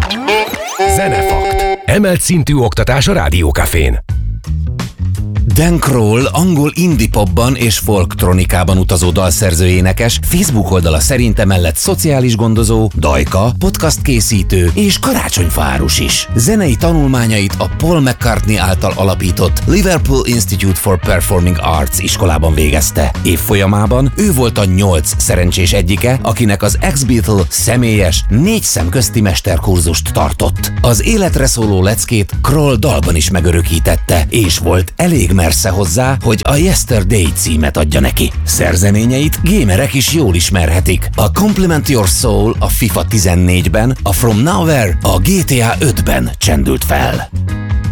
Zenefakt. Emelt szintű oktatás a Rádiókafén. Dan Kroll angol indie popban és folktronikában utazó dalszerző énekes, Facebook oldala szerint emellett szociális gondozó, dajka, podcast készítő és karácsonyfárus is. Zenei tanulmányait a Paul McCartney által alapított Liverpool Institute for Performing Arts iskolában végezte. Évfolyamában ő volt a 8 szerencsés egyike, akinek az ex-Beatle személyes 4 szemközti mesterkurzust tartott. Az életre szóló leckét Kroll dalban is megörökítette, és volt elég mersze hozzá, hogy a Yesterday címet adja neki. Szerzeményeit gamerek is jól ismerhetik. A Compliment Your Soul a FIFA 14-ben, a From Nowhere a GTA 5-ben csendült fel.